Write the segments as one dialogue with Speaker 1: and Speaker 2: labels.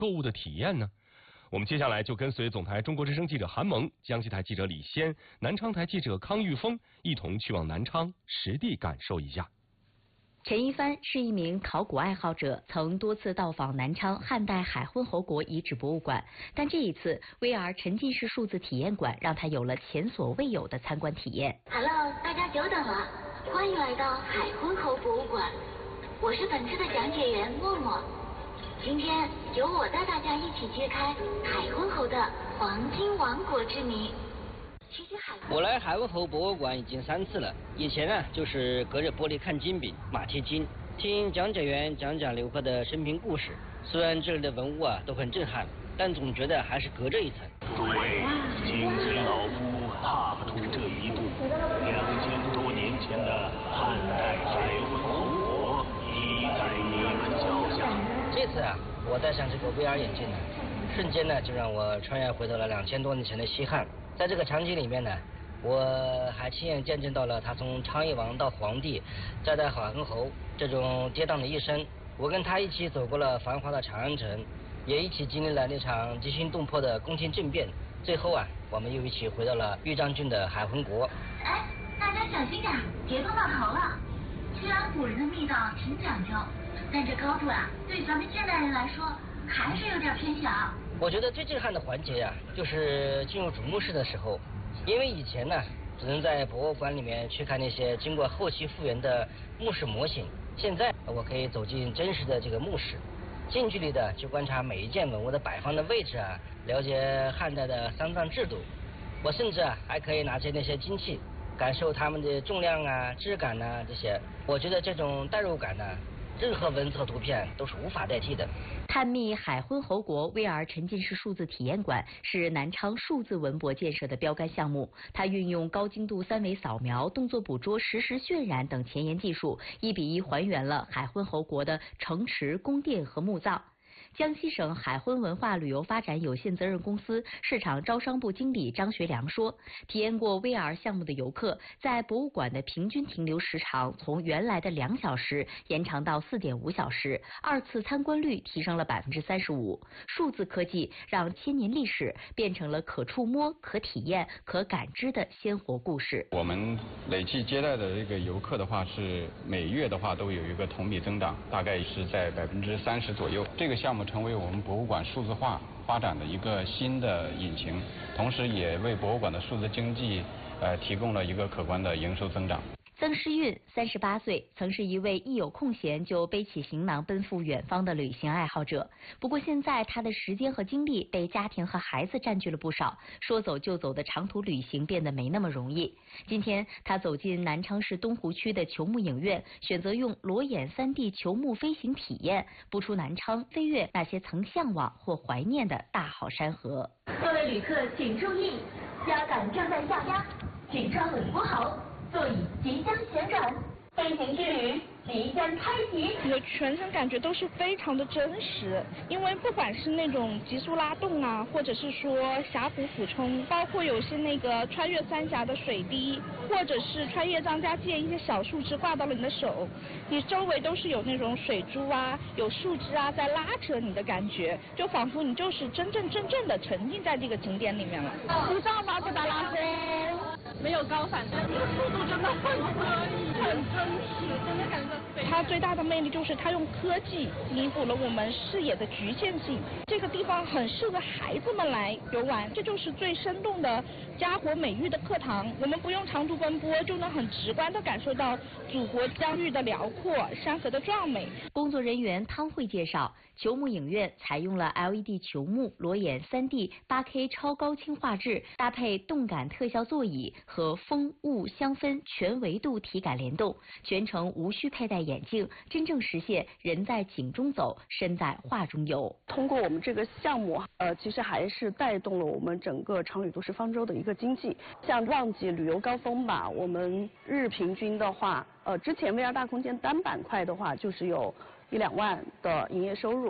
Speaker 1: 购物的体验呢？我们接下来就跟随总台中国之声记者韩萌、江西台记者李先、南昌台记者康玉峰一同去往南昌实地感受一下。
Speaker 2: 陈一帆是一名考古爱好者，曾多次到访南昌汉代海昏侯国遗址博物馆，但这一次 VR 沉浸式数字体验馆让他有了前所未有的参观体验。
Speaker 3: Hello， 大家久等了，欢迎来到海昏侯博物馆，我是本次的讲解员默默。今天由我带大家一起揭开海昏侯的黄金王国之谜。
Speaker 4: 我来海昏侯博物馆已经3次了，以前呢就是隔着玻璃看金饼、马蹄金，听讲解员讲刘贺的生平故事。虽然这里的文物都很震撼，但总觉得还是隔着一层。
Speaker 5: 诸位，今天老夫踏出这一步，2000多年前的汉代海昏侯国已在你们脚下。
Speaker 4: 这次我戴上这个 VR 眼镜呢，瞬间呢就让我穿越回到了2000多年前的西汉。在这个场景里面呢，我还亲眼见证到了他从昌邑王到皇帝，再到海昏侯这种跌宕的一生。我跟他一起走过了繁华的长安城，也一起经历了那场惊心动魄的宫廷政变。最后我们又一起回到了豫章郡的海昏国。
Speaker 3: 哎，大家小心点，别碰到头了。虽然古人的密道挺讲究，但这高度对咱们现代人来说还是有点偏小。
Speaker 4: 我觉得最震撼的环节就是进入主墓室的时候，因为以前呢只能在博物馆里面去看那些经过后期复原的墓室模型，现在我可以走进真实的这个墓室，近距离的去观察每一件文物的摆放的位置了解汉代的丧葬制度。我甚至还可以拿起那些金器，感受它们的重量质感这些。我觉得这种代入感任何文字和图片都是无法代替的。
Speaker 2: 探秘海昏侯国 VR 沉浸式数字体验馆是南昌数字文博建设的标杆项目，它运用高精度3维扫描、动作捕捉、实时渲染等前沿技术，1比1还原了海昏侯国的城池、宫殿和墓葬。江西省海昏文化旅游发展有限责任公司市场招商部经理张学良说，体验过 VR 项目的游客在博物馆的平均停留时长从原来的2小时延长到4.5小时，2次参观率提升了35%。数字科技让千年历史变成了可触摸、可体验、可感知的鲜活故事。
Speaker 6: 我们累计接待的这个游客的话，是每月的话都有一个同比增长，大概是在30%左右。这个项目成为我们博物馆数字化发展的一个新的引擎，同时也为博物馆的数字经济提供了一个可观的营收增长。
Speaker 2: 曾诗韵38岁，曾是一位一有空闲就背起行囊奔赴远方的旅行爱好者。不过现在他的时间和精力被家庭和孩子占据了不少，说走就走的长途旅行变得没那么容易。今天他走进南昌市东湖区的球幕影院，选择用裸眼3D 球幕飞行体验，不出南昌，飞越那些曾向往或怀念的大好山河。
Speaker 3: 各位旅客请注意，压杆正在下压，请抓稳扶好，座椅即将旋转，飞行之旅即将开启。
Speaker 7: 你的全程感觉都是非常的真实，因为不管是那种急速拉动或者是说峡谷俯冲，包括有些那个穿越三峡的水滴，或者是穿越张家界一些小树枝挂到了你的手，你周围都是有那种水珠有树枝在拉扯你的感觉，就仿佛你就是真正的沉浸在这个景点里面了。不知道吗？布达拉宫没有高反，但这个速度真的很可以，很真实，真的感觉。它最大的魅力就是它用科技弥补了我们视野的局限性。这个地方很适合孩子们来游玩，这就是最生动的家国美育的课堂。我们不用长途奔波，就能很直观地感受到祖国疆域的辽阔、山河的壮美。
Speaker 2: 工作人员汤慧介绍，球幕影院采用了 LED 球幕、裸眼3D 8K 超高清画质，搭配动感特效座椅和风雾香氛全维度体感联动，全程无需佩戴眼镜，真正实现人在景中走，身在画中游。
Speaker 8: 通过我们这个项目，其实还是带动了我们整个长旅都市方舟的一个经济。像旺季旅游高峰吧，我们日平均的话，之前 VR 大空间单板块的话，就是有1-2万的营业收入。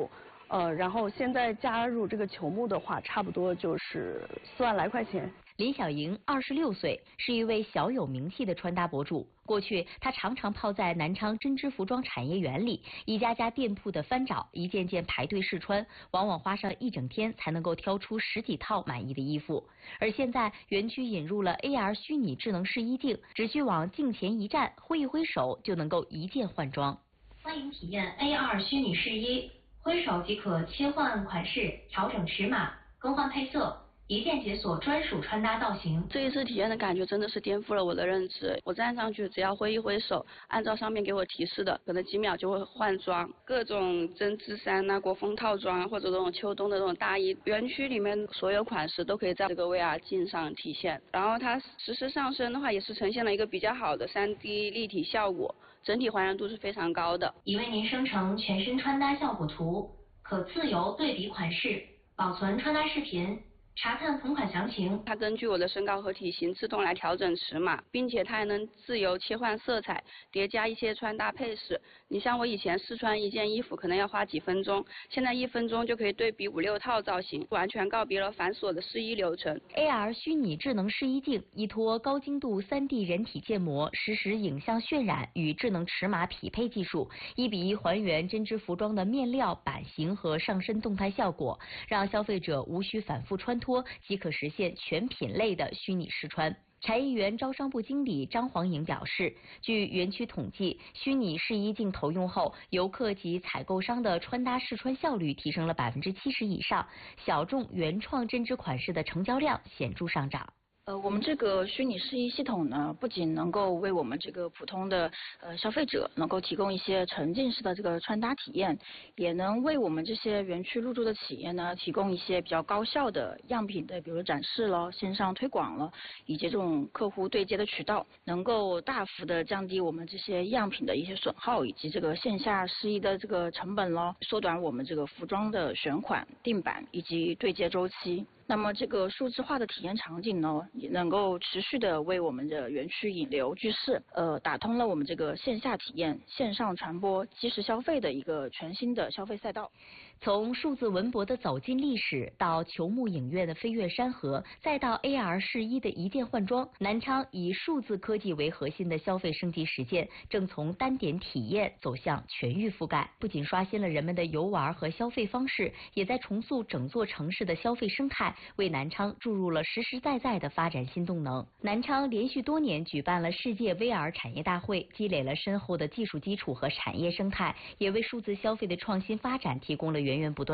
Speaker 8: 然后现在加入这个球幕的话，差不多就是4万来块钱。
Speaker 2: 林小莹26岁，是一位小有名气的穿搭博主。过去，她常常泡在南昌针织服装产业园里，一家家店铺的翻找，一件件排队试穿，往往花上1整天才能够挑出10几套满意的衣服。而现在，园区引入了 AR 虚拟智能试衣镜，只需往镜前一站，挥一挥手就能够一键换装。
Speaker 9: 欢迎体验 AR 虚拟试衣，挥手即可切换款式、调整尺码、更换配色。一键解锁专属穿搭造型。
Speaker 8: 这一次体验的感觉真的是颠覆了我的认知。我站上去只要挥一挥手，按照上面给我提示的，可能几秒就会换装。各种针织衫啊、国风套装或者这种秋冬的这种大衣，园区里面所有款式都可以在这个 VR 镜上体现。然后它实时上身的话，也是呈现了一个比较好的3D 立体效果，整体还原度是非常高的。
Speaker 9: 已为您生成全身穿搭效果图，可自由对比款式，保存穿搭视频。查看同款详情，
Speaker 8: 它根据我的身高和体型自动来调整尺码，并且它还能自由切换色彩，叠加一些穿搭配饰。你像我以前试穿一件衣服可能要花几分钟，现在1分钟就可以对比5、6套造型，完全告别了繁琐的试衣流程。
Speaker 2: AR 虚拟智能试衣镜依托高精度3D 人体建模、实时影像渲染与智能尺码匹配技术，1比1还原针织服装的面料、版型和上身动态效果，让消费者无需反复穿脱即可实现全品类的虚拟试穿。产业园招商部经理张黄颖表示，据园区统计，虚拟试衣镜投用后，游客及采购商的穿搭试穿效率提升了70%以上，小众原创针织款式的成交量显著上涨。
Speaker 10: 我们这个虚拟试衣系统呢，不仅能够为我们这个普通的消费者能够提供一些沉浸式的这个穿搭体验，也能为我们这些园区入驻的企业呢，提供一些比较高效的样品的，比如展示了、线上推广了，以及这种客户对接的渠道，能够大幅的降低我们这些样品的一些损耗，以及这个线下试衣的这个成本咯，缩短我们这个服装的选款、定版以及对接周期。那么这个数字化的体验场景呢，也能够持续的为我们的园区引流聚势，打通了我们这个线下体验、线上传播、即时消费的一个全新的消费赛道。
Speaker 2: 从数字文博的走进历史，到球幕影院的飞越山河，再到 AR 试衣的一键换装，南昌以数字科技为核心的消费升级实践，正从单点体验走向全域覆盖。不仅刷新了人们的游玩和消费方式，也在重塑整座城市的消费生态，为南昌注入了实实在在的发展新动能。南昌连续多年举办了世界 VR 产业大会，积累了深厚的技术基础和产业生态，也为数字消费的创新发展提供了源源不断